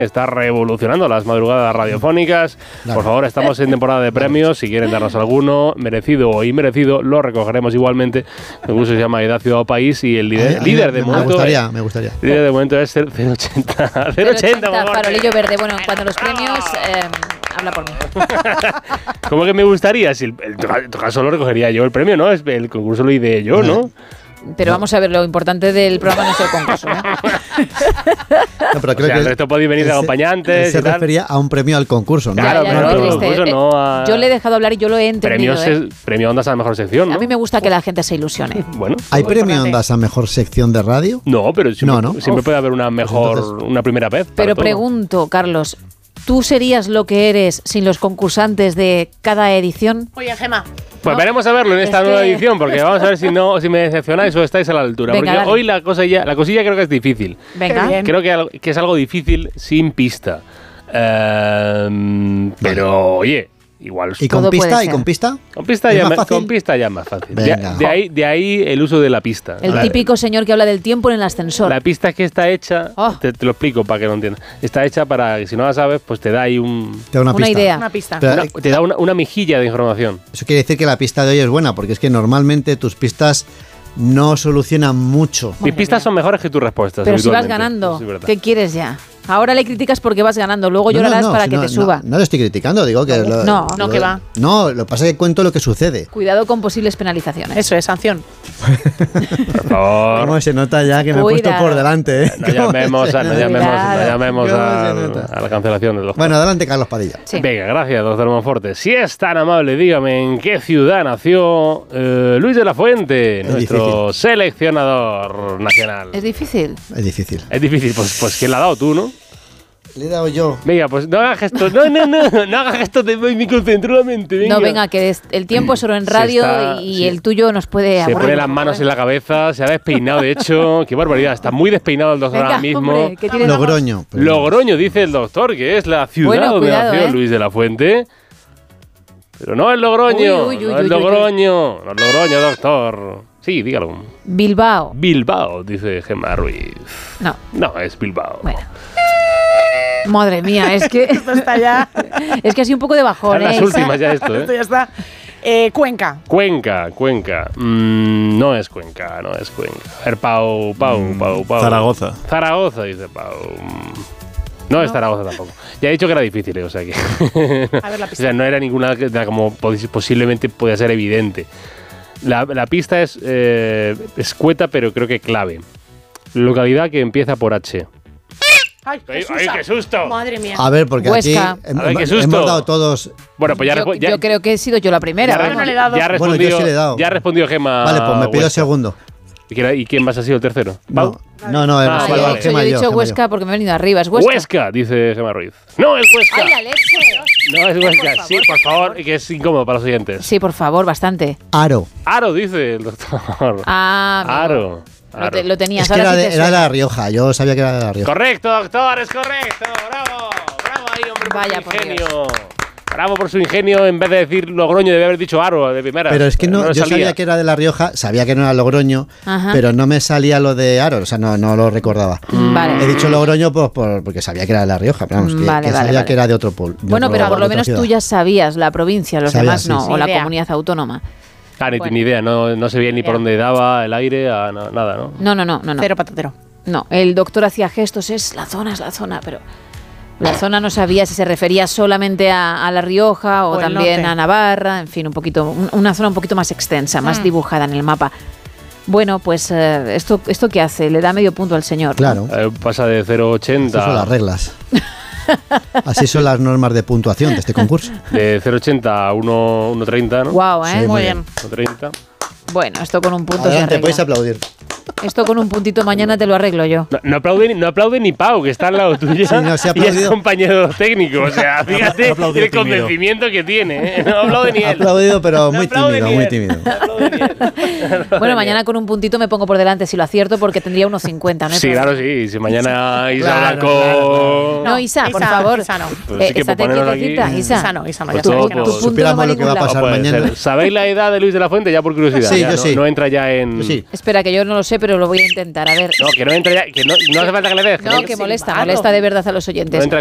Está revolucionando las madrugadas radiofónicas. Claro. Por favor, estamos en temporada de premios. Si quieren darnos alguno, merecido o inmerecido, lo recogeremos igualmente. El concurso se llama Edad, Ciudad o País y el líder de momento... Me gustaría. El líder de momento es 080. 080, farolillo verde. Bueno, en cuanto a los premios, habla por mí. ¿Cómo que me gustaría? Si en tu caso lo recogería yo el premio, ¿no? El concurso lo ideé yo, ¿no? Pero vamos a ver, lo importante del programa no es el concurso, ¿no? Pero creo que el resto podéis venir de acompañantes. Se refería a un premio al concurso, ¿no? Claro, pero no, concurso no a... Yo le he dejado hablar y yo lo he entendido. Premio Ondas a la mejor sección, ¿no? A mí me gusta que la gente se ilusione. Bueno. ¿Hay premio Ondas a mejor sección de radio? No, pero siempre puede haber una mejor, una primera vez. Pero pregunto, Carlos, ¿tú serías lo que eres sin los concursantes de cada edición? Oye, Gemma. Pues veremos a verlo en esta nueva edición, porque vamos a ver si me decepcionáis o estáis a la altura. Venga, porque hoy la cosilla creo que es difícil. Venga. Creo que es algo difícil sin pista. Pero, oye, igual... ¿Y con pista? ¿Y con pista? Con pista ya es más fácil. De ahí el uso de la pista. El típico señor que habla del tiempo en el ascensor. La pista es que está hecha, te lo explico para que lo entiendas. Está hecha para que si no la sabes, pues te da ahí una idea. Una pista. Te da una mejilla de información. Eso quiere decir que la pista de hoy es buena, porque es que normalmente tus pistas no solucionan mucho. Mis pistas son mejores que tus respuestas. Pero si vas ganando, ¿qué quieres ya? Ahora le criticas porque vas ganando, luego llorarás para que te suba. No lo estoy criticando, digo que... Que va. No, lo que pasa es que cuento lo que sucede. Cuidado con posibles penalizaciones. Eso es, sanción. Por favor. ¿Cómo se nota ya que me he puesto por delante? No llamemos a la cancelación del doctor. Bueno, adelante, Carlos Padilla. Sí. Venga, gracias, doctor Monforte. Si es tan amable, dígame en qué ciudad nació Luis de la Fuente, nuestro seleccionador nacional. ¿Es difícil? Es difícil. Es difícil, pues ¿quién la ha dado tú, no? Le he dado yo. Venga, pues no hagas gestos. No hagas gestos de me concentro la mente. Venga. No, venga, que el tiempo es oro en radio y el tuyo nos puede aburrir. Se pone las manos en la cabeza, se ha despeinado, de hecho. Qué barbaridad, está muy despeinado el doctor ahora mismo. Hombre, ¿qué Logroño. Logroño, dice el doctor, que es la ciudad donde nació Luis de la Fuente. Pero no es Logroño. No es Logroño, doctor. Sí, dígalo. Bilbao. Bilbao, dice Gemma Ruiz. No, es Bilbao. Bueno. Madre mía, es que esto está ya. Es que ha sido un poco de bajón. Las últimas ya esto, Esto ya está. Cuenca. No es Cuenca. A ver, Pau. Zaragoza, dice Pau. No es Zaragoza tampoco. Ya he dicho que era difícil, o sea que... A ver la pista. O sea, no era ninguna como posiblemente podía ser evidente. La pista es escueta, pero creo que clave. Localidad que empieza por H. ¡Ay, qué susto! Madre mía. A ver, porque Huesca. aquí hemos dado todos... Bueno, pues yo creo que he sido yo la primera. Ya ha respondido Gemma. Vale, pues me pido segundo. ¿Y quién más ha sido el tercero? No, yo he dicho Huesca porque me he venido arriba. ¿Es Huesca? Huesca, dice Gemma Ruiz. ¡No es Huesca! ¡Ay, la leche! No es Huesca. Sí, por favor, que es incómodo para los oyentes. Sí, por favor, bastante. Aro, dice el doctor. Aro. Lo tenías. Es que era de La Rioja, yo sabía que era de La Rioja. Correcto, doctor, es correcto. Bravo ahí, hombre, Vaya, por su ingenio. Bravo por su ingenio, en vez de decir Logroño debe haber dicho Aro de primera. Pero es que no yo sabía que era de La Rioja, sabía que no era Logroño, pero no me salía lo de Aro, o sea, no lo recordaba. Vale. He dicho Logroño pues, porque sabía que era de La Rioja, pero vamos, que sabía que era de otro pueblo. Bueno, pero por lo menos tú ya sabías la provincia, los demás no, o la comunidad autónoma. Ni idea, no se veía ni por dónde daba el aire, nada, ¿no? No. Cero patatero. No, el doctor hacía gestos, es la zona, pero la zona no sabía si se refería solamente a La Rioja o también a Navarra, en fin, una zona un poquito más extensa, más dibujada en el mapa. Bueno, pues ¿esto qué hace? Le da medio punto al señor. Claro. Pasa de 0,80. Esas son las reglas. Así son las normas de puntuación de este concurso. De 0,80 a 1,30, ¿no? Guau, Sí, muy bien. 1,30. Bueno, esto con un punto Adelante, se arregla. podéis aplaudir. Esto con un puntito mañana te lo arreglo yo. No aplaude ni Pau, que está al lado tuyo. Sí, no, se ha y es aplaudido. compañero técnico. O sea, fíjate el tímido. convencimiento que tiene. ¿eh? No aplaude ni él. Ha aplaudido, pero No muy aplaude tímido, ni muy él. tímido. No aplaude ni él. Bueno, mañana con un puntito me pongo por delante si lo acierto porque tendría unos 50, ¿no? Sí, claro, sí. Si mañana Isa Claro, No, Blanco... No, Isa, por Isa, favor. Isa no. Pues sí que Estate por ponernos aquí- quietecita, Isa. No, ya Pues sabes que no. pues, punto supiéramos no va lo que va a ningún pasar Puede mañana. ser. ¿Sabéis la edad de Luis de la Fuente? Ya por curiosidad. Sí, ya, yo ¿no? sí. No entra ya en... Yo sí. Espera, que yo no lo sé, pero pero lo voy a intentar. A ver. No, que no entre ya, que no hace falta que le des. No, que molesta de verdad a los oyentes. No entra